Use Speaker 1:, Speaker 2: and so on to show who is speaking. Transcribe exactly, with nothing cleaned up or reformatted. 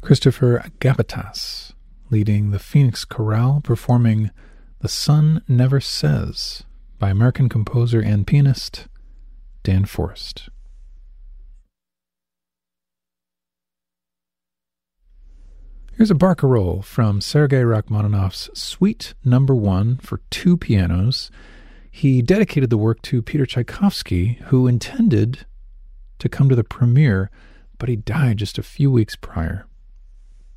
Speaker 1: Christopher Agapetas, leading the Phoenix Chorale, performing The Sun Never Says by American composer and pianist Dan Forrest. Here's a barcarolle from Sergei Rachmaninoff's Suite Number One for two pianos. He dedicated the work to Peter Tchaikovsky, who intended to come to the premiere, but he died just a few weeks prior.